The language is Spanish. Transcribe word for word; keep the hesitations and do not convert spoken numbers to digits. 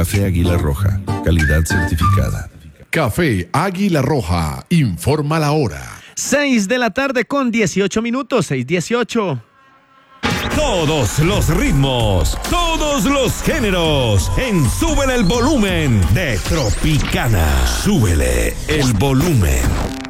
Café Águila Roja, calidad certificada. Café Águila Roja, informa la hora. seis de la tarde con dieciocho minutos, seis dieciocho. Todos los ritmos, todos los géneros, en Súbele el Volumen de Tropicana. Súbele el volumen.